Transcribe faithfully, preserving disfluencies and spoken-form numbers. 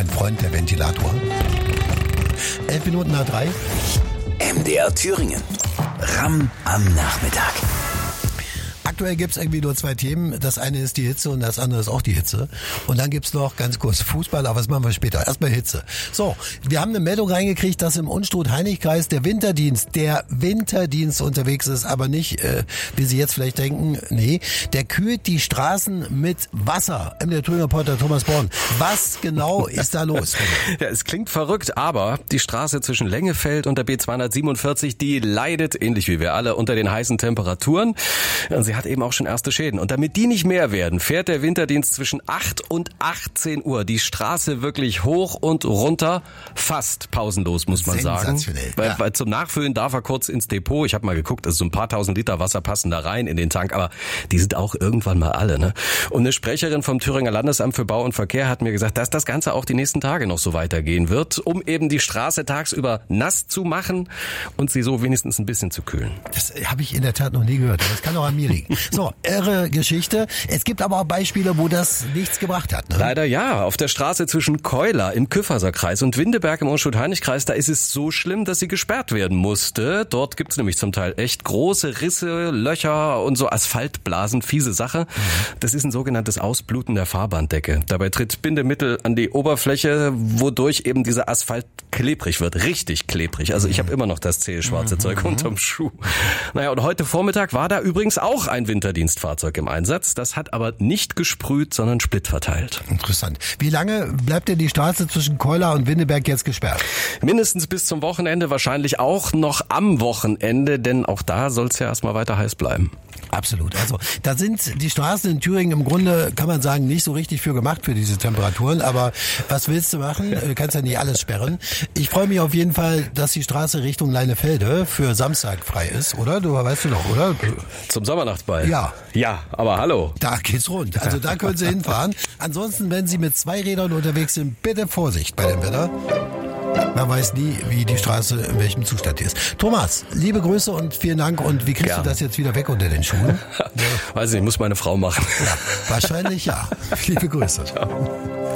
mein Freund, der Ventilator. Elf Minuten nach drei. M D R Thüringen. Ramm am Nachmittag. Aktuell gibt's irgendwie nur zwei Themen. Das eine ist die Hitze und das andere ist auch die Hitze. Und dann gibt's noch ganz kurz Fußball, aber das machen wir später. Erstmal Hitze. So, wir haben eine Meldung reingekriegt, dass im Unstrut-Heinig-Kreis der Winterdienst, der Winterdienst unterwegs ist, aber nicht, äh, wie Sie jetzt vielleicht denken, nee, der kühlt die Straßen mit Wasser. M D R Thüringen-Reporter Thomas Born. Was genau ist da los? Ja, es klingt verrückt, aber die Straße zwischen Lengefeld und der B zweihundertsiebenundvierzig, die leidet, ähnlich wie wir alle, unter den heißen Temperaturen. Und sie hat eben auch schon erste Schäden. Und damit die nicht mehr werden, fährt der Winterdienst zwischen acht und achtzehn Uhr die Straße wirklich hoch und runter, fast pausenlos, muss man sagen. Weil, ja. weil zum Nachfüllen darf er kurz ins Depot. Ich habe mal geguckt, also so ein paar tausend Liter Wasser passen da rein in den Tank, aber die sind auch irgendwann mal alle. Ne? Und eine Sprecherin vom Thüringer Landesamt für Bau und Verkehr hat mir gesagt, dass das Ganze auch die nächsten Tage noch so weitergehen wird, um eben die Straße tagsüber nass zu machen und sie so wenigstens ein bisschen zu kühlen. Das habe ich in der Tat noch nie gehört. Das kann auch an mir liegen. So, irre Geschichte. Es gibt aber auch Beispiele, wo das nichts gebracht hat. Ne? Leider ja. Auf der Straße zwischen Keuler im Küfferserkreis und Windeberg im Unstrut-Heinig-Kreis, da ist es so schlimm, dass sie gesperrt werden musste. Dort gibt's nämlich zum Teil echt große Risse, Löcher und so Asphaltblasen, fiese Sache. Das ist ein sogenanntes Ausbluten der Fahrbahndecke. Dabei tritt Bindemittel an die Oberfläche, wodurch eben dieser Asphalt klebrig wird. Richtig klebrig. Also ich habe immer noch das zähe schwarze Zeug unterm Schuh. Naja, und heute Vormittag war da übrigens auch ein Winterdienstfahrzeug im Einsatz. Das hat aber nicht gesprüht, sondern Split verteilt. Interessant. Wie lange bleibt denn die Straße zwischen Keuler und Windeberg jetzt gesperrt? Mindestens bis zum Wochenende, wahrscheinlich auch noch am Wochenende, denn auch da soll es ja erstmal weiter heiß bleiben. Absolut. Also da sind die Straßen in Thüringen im Grunde, kann man sagen, nicht so richtig für gemacht für diese Temperaturen. Aber was willst du machen? Du kannst ja nicht alles sperren. Ich freue mich auf jeden Fall, dass die Straße Richtung Leinefelde für Samstag frei ist, oder? Du weißt du noch, oder? Zum Sommernachtball? Ja. Ja, aber hallo. Da geht's rund. Also da können Sie hinfahren. Ansonsten, wenn Sie mit zwei Rädern unterwegs sind, bitte Vorsicht bei dem Wetter. Man weiß nie, wie die Straße, in welchem Zustand die ist. Thomas, liebe Grüße und vielen Dank. Und wie kriegst ja. du das jetzt wieder weg unter den Schuhen? Weiß nicht, muss meine Frau machen. Ja, wahrscheinlich ja. Liebe Grüße. Ciao.